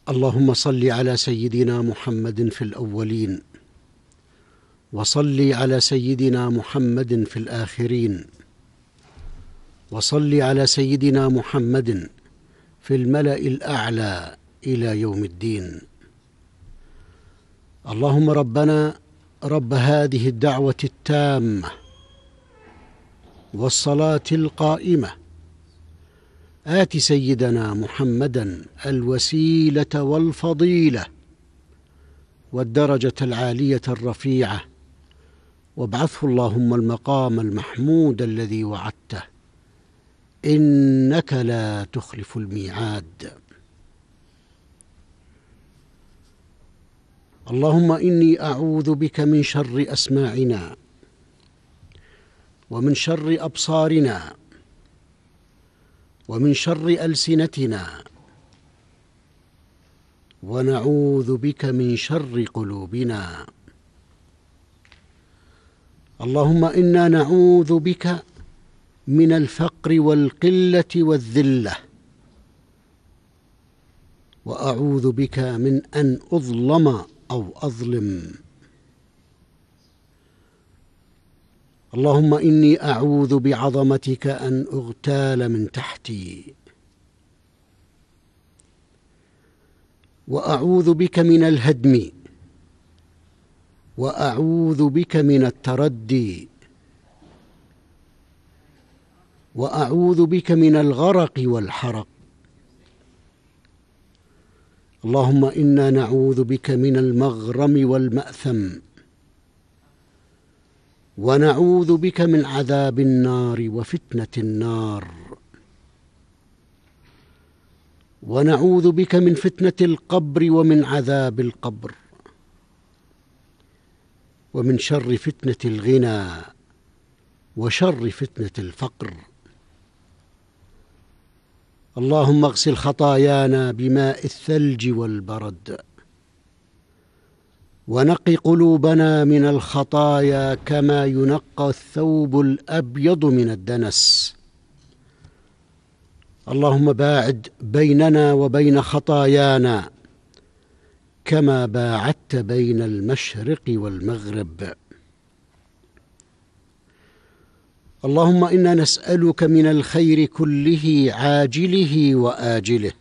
اللهم صل على سيدنا محمد في الأولين، وصل على سيدنا محمد في الآخرين، وصل على سيدنا محمد في الملأ الأعلى إلى يوم الدين. اللهم ربنا رب هذه الدعوة التامة والصلاة القائمة، آت سيدنا محمدا الوسيلة والفضيلة والدرجة العالية الرفيعة، وابعثه اللهم المقام المحمود الذي وعدته، إنك لا تخلف الميعاد. اللهم إني أعوذ بك من شر أسماعنا ومن شر أبصارنا ومن شر ألسنتنا، ونعوذ بك من شر قلوبنا. اللهم إنا نعوذ بك من الفقر والقلة والذلة، وأعوذ بك من أن أظلم أو أظلم. اللهم إني أعوذ بعظمتك أن أغتال من تحتي، وأعوذ بك من الهدم، وأعوذ بك من التردي، وأعوذ بك من الغرق والحرق. اللهم إنا نعوذ بك من المغرم والمأثم، ونعوذ بك من عذاب النار وفتنة النار، ونعوذ بك من فتنة القبر ومن عذاب القبر، ومن شر فتنة الغنى وشر فتنة الفقر. اللهم اغسل خطايانا بماء الثلج والبرد، ونق قلوبنا من الخطايا كما ينقى الثوب الأبيض من الدنس. اللهم باعد بيننا وبين خطايانا كما باعدت بين المشرق والمغرب. اللهم إنا نسألك من الخير كله عاجله وآجله،